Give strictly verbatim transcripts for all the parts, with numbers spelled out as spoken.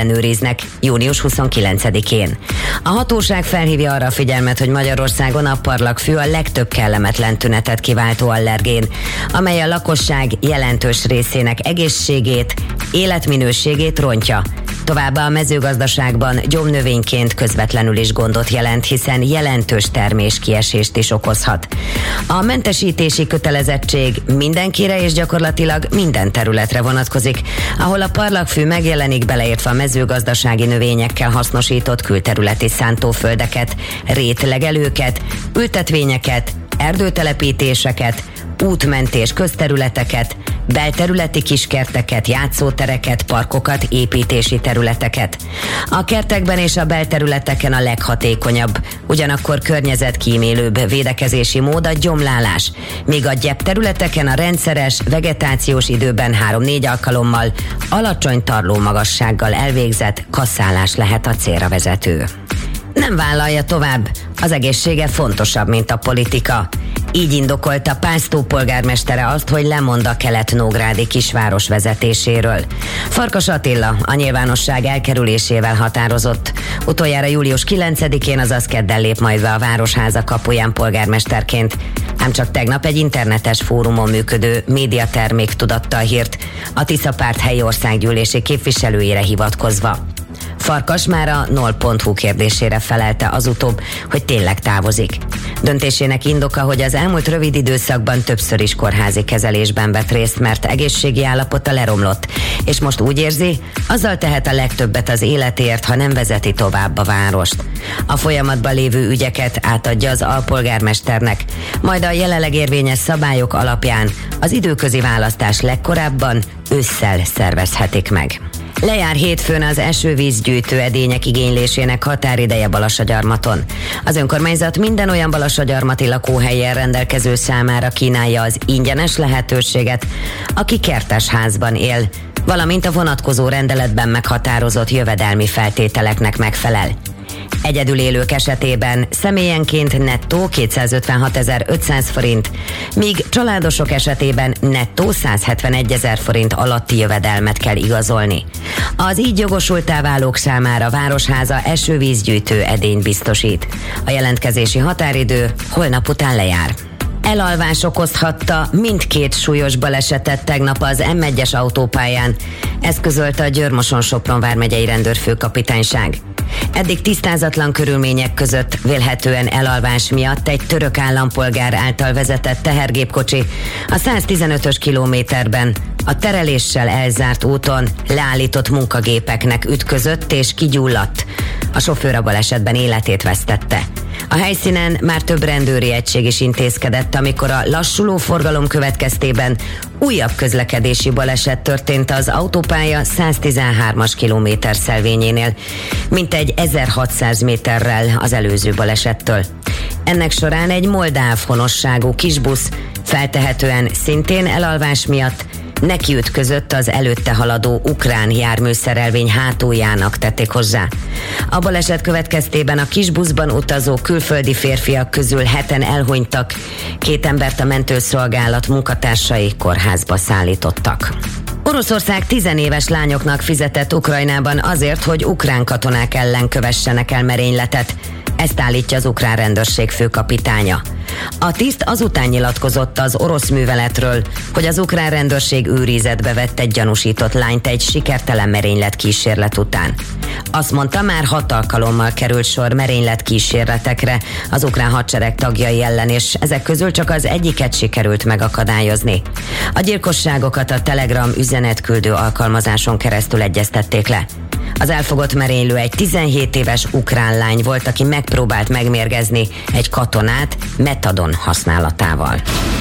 ellenőriznek június huszonkilencedikén. A hatóság felhívja arra a figyelmet, hogy Magyarországon a parlagfű a legtöbb kellemetlen tünetet kiváltó allergén, amely a lakosság jelentős részének egészségét, életminőségét rontja. Továbbá a mezőgazdaságban gyomnövényként közvetlenül is gondot jelent, hiszen jelentős terméskiesést is okozhat. A mentesítési kötelezettség mindenkire és gyakorlatilag minden területre vonatkozik, ahol a parlagfű megjelenik, beleértve a mezőgazdasági növényekkel hasznosított külterületi szántóföldeket, rétlegelőket, ültetvényeket, erdőtelepítéseket, útmentés közterületeket, belterületi kiskerteket, játszótereket, parkokat, építési területeket. A kertekben és a belterületeken a leghatékonyabb, ugyanakkor környezetkímélőbb védekezési mód a gyomlálás, míg a gyepterületeken a rendszeres vegetációs időben három-négy alkalommal alacsony tarlómagassággal elvégzett kasszálás lehet a célra vezető. Nem vállalja tovább, az egészsége fontosabb, mint a politika. Így indokolta Pásztó polgármestere azt, hogy lemond a kelet-nógrádi kisváros vezetéséről. Farkas Attila a nyilvánosság elkerülésével határozott. Utoljára július kilencedikén, azaz kedden lép majd be a Városháza kapuján polgármesterként. Ám csak tegnap egy internetes fórumon működő médiatermék tudatta a hírt, a Tisza Párt helyi országgyűlési képviselőjére hivatkozva. Farkas már a null pont hu kérdésére felelte azutóbb, hogy tényleg távozik. Döntésének indoka, hogy az elmúlt rövid időszakban többször is kórházi kezelésben vett részt, mert egészségi állapota leromlott, és most úgy érzi, azzal tehet a legtöbbet az életért, ha nem vezeti tovább a várost. A folyamatban lévő ügyeket átadja az alpolgármesternek, majd a jelenleg érvényes szabályok alapján az időközi választás legkorábban ősszel szervezhetik meg. Lejár hétfőn az esővízgyűjtő edények igénylésének határideje Balassagyarmaton. Az önkormányzat minden olyan balassagyarmati lakóhelyen rendelkező számára kínálja az ingyenes lehetőséget, aki kertesházban él, valamint a vonatkozó rendeletben meghatározott jövedelmi feltételeknek megfelel. Egyedül élők esetében személyenként nettó kétszázötvenhatezer-ötszáz forint, míg családosok esetében nettó százhetvenegyezer forint alatti jövedelmet kell igazolni. Az így jogosulttá válók számára Városháza esővízgyűjtő edényt biztosít. A jelentkezési határidő holnap után lejár. Elalvás okozhatta mindkét súlyos balesetet tegnap az M egyes autópályán, ezt közölte a Győr-Moson-Sopron vármegyei rendőrfőkapitányság. Eddig tisztázatlan körülmények között vélhetően elalvás miatt egy török állampolgár által vezetett tehergépkocsi a száztizenötös kilométerben a tereléssel elzárt úton leállított munkagépeknek ütközött és kigyulladt. A sofőr a balesetben életét vesztette. A helyszínen már több rendőri egység is intézkedett, amikor a lassuló forgalom következtében újabb közlekedési baleset történt az autópálya száztizenhármas kilométer szelvényénél, mintegy ezerhatszáz méterrel az előző balesettől. Ennek során egy moldáv honosságú kisbusz feltehetően szintén elalvás miatt nekiütközött az előtte haladó ukrán járműszerelvény hátuljának, tették hozzá. A baleset következtében a kisbuszban utazó külföldi férfiak közül heten elhunytak, két embert a mentőszolgálat munkatársai kórházba szállítottak. Oroszország tizenéves lányoknak fizetett Ukrajnában azért, hogy ukrán katonák ellen kövessenek el merényletet. Ezt állítja az ukrán rendőrség főkapitánya. A tiszt azután nyilatkozott az orosz műveletről, hogy az ukrán rendőrség őrizetbe vett egy gyanúsított lányt egy sikertelen merénylet kísérlet után. Azt mondta, már hat alkalommal került sor merénylet kísérletekre az ukrán hadsereg tagjai ellen, és ezek közül csak az egyiket sikerült megakadályozni. A gyilkosságokat a Telegram üzenetküldő alkalmazáson keresztül egyeztették le. Az elfogott merénylő egy tizenhét éves ukrán lány volt, aki megpróbált megmérgezni egy katonát metadon használatával.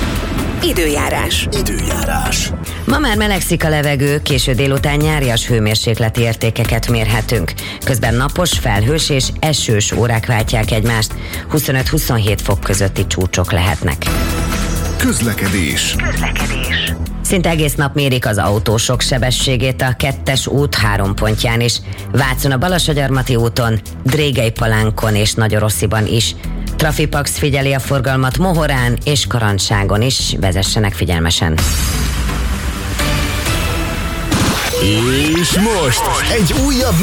Időjárás. Időjárás. Ma már melegszik a levegő, késő délután nyárias hőmérsékleti értékeket mérhetünk. Közben napos, felhős és esős órák váltják egymást. huszonöt-huszonhét fok közötti csúcsok lehetnek. Közlekedés. Közlekedés. Szinte egész nap mérik az autósok sebességét a kettes út három pontján is. Vácon a Balassagyarmati úton, Drégelypalánkon és Nagyorossziban is. Trafipax figyeli a forgalmat Mohorán és Karancságon is, vezessenek figyelmesen. És most egy újabb